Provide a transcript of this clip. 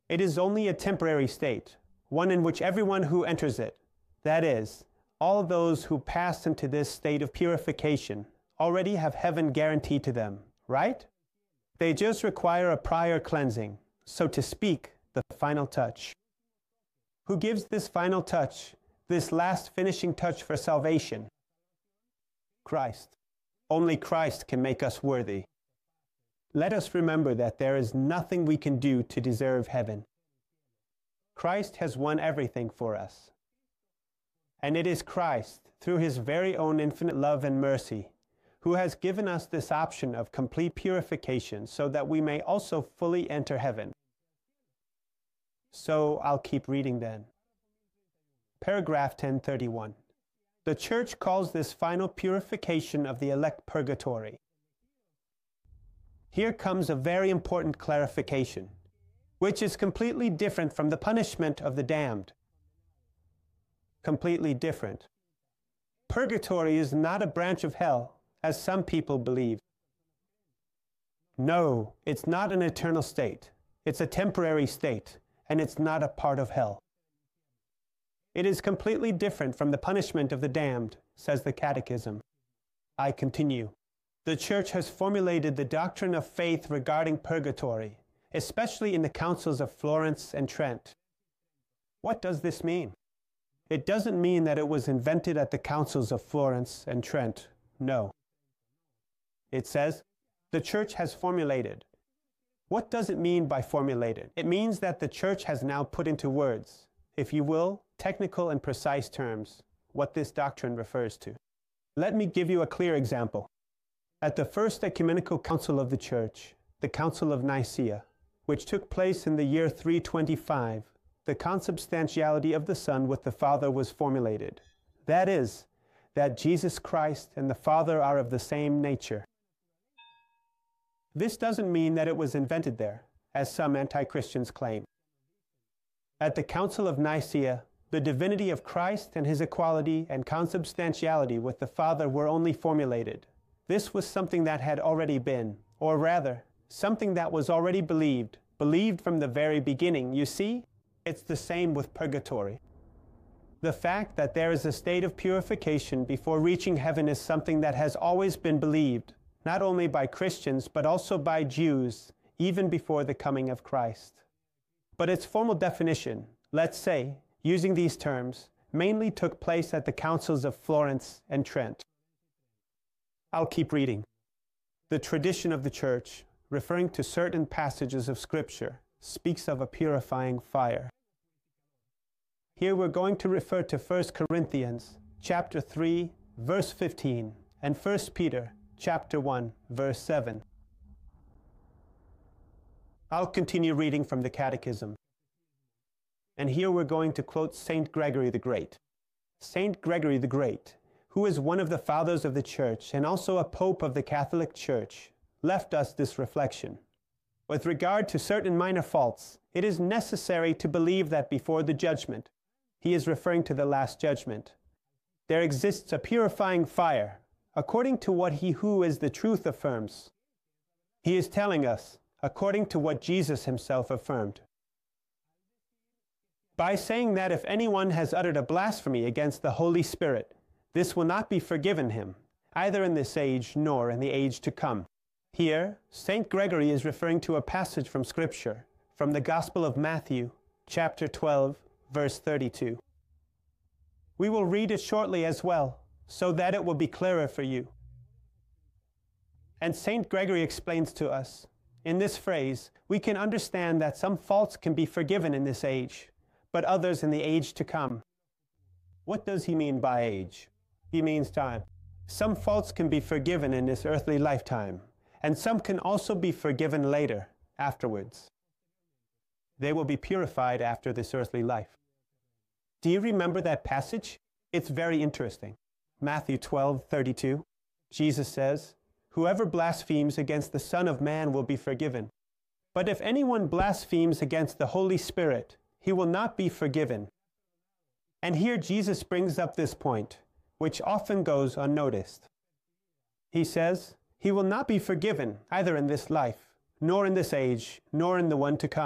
It is only a temporary state, one in which everyone who enters it, that is, all those who pass into this state of purification, already have heaven guaranteed to them, right? They just require a prior cleansing, so to speak, the final touch. Who gives this final touch, this last finishing touch for salvation? Christ. Only Christ can make us worthy. Let us remember that there is nothing we can do to deserve heaven. Christ has won everything for us. And it is Christ, through his very own infinite love and mercy, who has given us this option of complete purification so that we may also fully enter heaven. So I'll keep reading then. Paragraph 1031. The Church calls this final purification of the elect purgatory. Here comes a very important clarification, which is completely different from the punishment of the damned. Completely different. Purgatory is not a branch of hell, as some people believe. No, it's not an eternal state. It's a temporary state, and it's not a part of hell. It is completely different from the punishment of the damned, says the Catechism. I continue. The Church has formulated the doctrine of faith regarding purgatory, especially in the councils of Florence and Trent. What does this mean? It doesn't mean that it was invented at the councils of Florence and Trent. No. It says, the Church has formulated. What does it mean by formulated? It means that the Church has now put into words, if you will, technical and precise terms, what this doctrine refers to. Let me give you a clear example. At the First Ecumenical Council of the Church, the Council of Nicaea, which took place in the year 325, the consubstantiality of the Son with the Father was formulated. That is, that Jesus Christ and the Father are of the same nature. This doesn't mean that it was invented there, as some anti-Christians claim. At the Council of Nicaea, the divinity of Christ and his equality and consubstantiality with the Father were only formulated. This was something that had already been, or rather, something that was already believed from the very beginning. You see, it's the same with purgatory. The fact that there is a state of purification before reaching heaven is something that has always been believed, not only by Christians, but also by Jews, even before the coming of Christ. But its formal definition, let's say, using these terms, mainly took place at the councils of Florence and Trent. I'll keep reading. The tradition of the Church, referring to certain passages of Scripture, speaks of a purifying fire. Here we're going to refer to 1 Corinthians chapter 3, verse 15, and 1 Peter chapter 1, verse 7. I'll continue reading from the Catechism. And here we're going to quote Saint Gregory the Great. Saint Gregory the Great, who is one of the fathers of the Church and also a pope of the Catholic Church, left us this reflection. With regard to certain minor faults, it is necessary to believe that before the judgment, he is referring to the last judgment, there exists a purifying fire, according to what he who is the truth affirms. He is telling us, according to what Jesus himself affirmed. By saying that if anyone has uttered a blasphemy against the Holy Spirit, this will not be forgiven him, either in this age nor in the age to come. Here, St. Gregory is referring to a passage from Scripture, from the Gospel of Matthew, chapter 12, verse 32. We will read it shortly as well, so that it will be clearer for you. And St. Gregory explains to us, in this phrase, we can understand that some faults can be forgiven in this age, but others in the age to come. What does he mean by age? He means time. Some faults can be forgiven in this earthly lifetime, and some can also be forgiven later, afterwards. They will be purified after this earthly life. Do you remember that passage? It's very interesting. Matthew 12:32. Jesus says, "Whoever blasphemes against the Son of Man will be forgiven. But if anyone blasphemes against the Holy Spirit, he will not be forgiven." And here Jesus brings up this point, which often goes unnoticed. He says, he will not be forgiven either in this life, nor in this age, nor in the one to come.